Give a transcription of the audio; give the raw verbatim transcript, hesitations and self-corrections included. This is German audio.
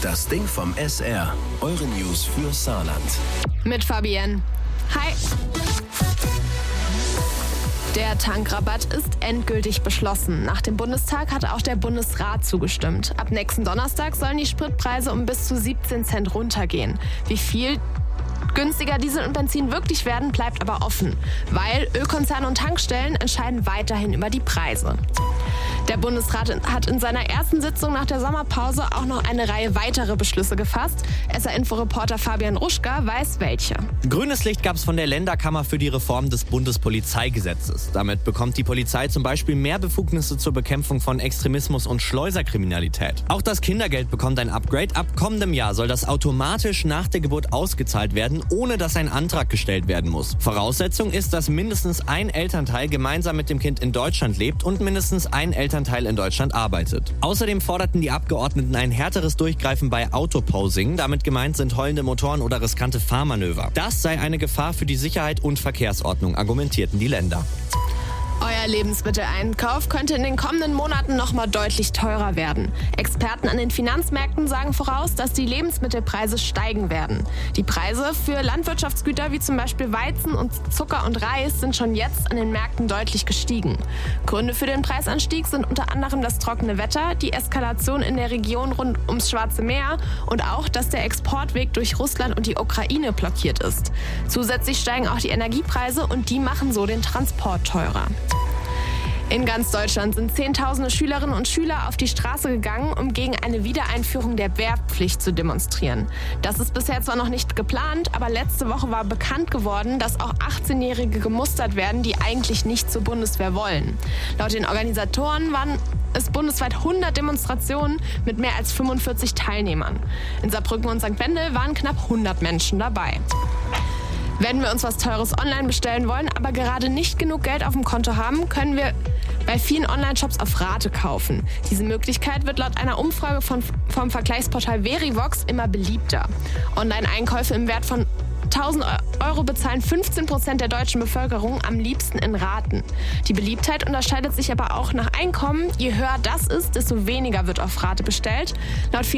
Das Ding vom S R. Eure News für Saarland. Mit Fabienne. Hi. Der Tankrabatt ist endgültig beschlossen. Nach dem Bundestag hat auch der Bundesrat zugestimmt. Ab nächsten Donnerstag sollen die Spritpreise um bis zu siebzehn Cent runtergehen. Wie viel günstiger Diesel und Benzin wirklich werden, bleibt aber offen, weil Ölkonzerne und Tankstellen entscheiden weiterhin über die Preise. Der Bundesrat hat in seiner ersten Sitzung nach der Sommerpause auch noch eine Reihe weitere Beschlüsse gefasst. S R-Info-Reporter Fabian Ruschka weiß welche. Grünes Licht gab es von der Länderkammer für die Reform des Bundespolizeigesetzes. Damit bekommt die Polizei zum Beispiel mehr Befugnisse zur Bekämpfung von Extremismus und Schleuserkriminalität. Auch das Kindergeld bekommt ein Upgrade. Ab kommendem Jahr soll das automatisch nach der Geburt ausgezahlt werden, ohne dass ein Antrag gestellt werden muss. Voraussetzung ist, dass mindestens ein Elternteil gemeinsam mit dem Kind in Deutschland lebt und mindestens ein Elternteil in Deutschland arbeitet. Außerdem forderten die Abgeordneten ein härteres Durchgreifen bei Autoposing. Damit gemeint sind heulende Motoren oder riskante Fahrmanöver. Das sei eine Gefahr für die Sicherheit und Verkehrsordnung, argumentierten die Länder. Euer Lebensmitteleinkauf könnte in den kommenden Monaten noch mal deutlich teurer werden. Experten an den Finanzmärkten sagen voraus, dass die Lebensmittelpreise steigen werden. Die Preise für Landwirtschaftsgüter wie zum Beispiel Weizen und Zucker und Reis sind schon jetzt an den Märkten deutlich gestiegen. Gründe für den Preisanstieg sind unter anderem das trockene Wetter, die Eskalation in der Region rund ums Schwarze Meer und auch, dass der Exportweg durch Russland und die Ukraine blockiert ist. Zusätzlich steigen auch die Energiepreise und die machen so den Transport teurer. In ganz Deutschland sind Zehntausende Schülerinnen und Schüler auf die Straße gegangen, um gegen eine Wiedereinführung der Wehrpflicht zu demonstrieren. Das ist bisher zwar noch nicht geplant, aber letzte Woche war bekannt geworden, dass auch achtzehnjährige gemustert werden, die eigentlich nicht zur Bundeswehr wollen. Laut den Organisatoren waren es bundesweit hundert Demonstrationen mit mehr als fünfundvierzig Teilnehmern. In Saarbrücken und Sankt Wendel waren knapp hundert Menschen dabei. Wenn wir uns was Teures online bestellen wollen, aber gerade nicht genug Geld auf dem Konto haben, können wir bei vielen Online-Shops auf Rate kaufen. Diese Möglichkeit wird laut einer Umfrage von, vom Vergleichsportal Verivox immer beliebter. Online-Einkäufe im Wert von tausend Euro bezahlen fünfzehn Prozent der deutschen Bevölkerung am liebsten in Raten. Die Beliebtheit unterscheidet sich aber auch nach Einkommen. Je höher das ist, desto weniger wird auf Rate bestellt. Laut